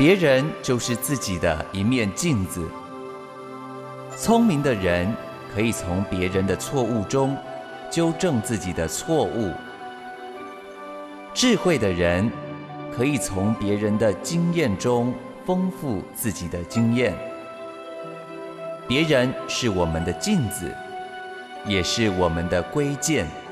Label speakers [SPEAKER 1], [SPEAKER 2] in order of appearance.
[SPEAKER 1] 别人就是自己的一面镜子。聪明的人可以从别人的错误中纠正自己的错误，智慧的人可以从别人的经验中丰富自己的经验。别人是我们的镜子，也是我们的圭鉴。